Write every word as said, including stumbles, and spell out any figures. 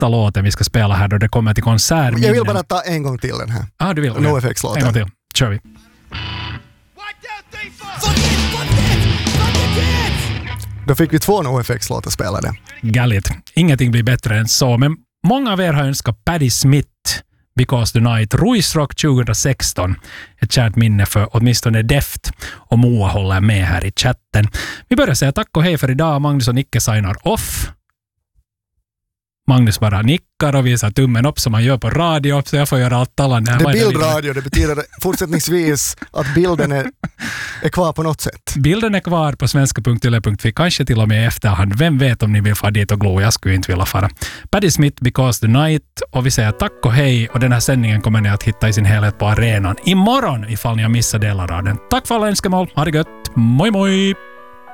sista låten vi ska spela här då det kommer till konsert. Jag vill bara ta en gång till den här. Ah, du vill? Okay. NoFX-låten. En gång till. Kör vi. Då fick vi två NoFX-låtar spelade. Galligt. Ingenting blir bättre än så. Men många av er har önskat Patti Smith, Because the Night. Ruisrock tjugohundrasexton. Ett kärt minne för åtminstone Deft. Och Moa håller med här i chatten. Vi börjar säga tack och hej för idag. Magnus och Nicke signar off. Magnus bara nickar och visar tummen upp som man gör på radio, så jag får göra allt talande. Det är bildradio, det betyder fortsättningsvis att bilden är, är kvar på något sätt. Bilden är kvar på svenska punkt yle punkt fi, kanske till och med i efterhand. Vem vet om ni vill fara dit och glo, jag skulle inte vilja fara. Patti Smith, Because the Night, och vi säger tack och hej, och den här sändningen kommer ni att hitta i sin helhet på arenan imorgon ifall ni har missat delar av den. Tack för alla önskemål, ha det gött, moi moi!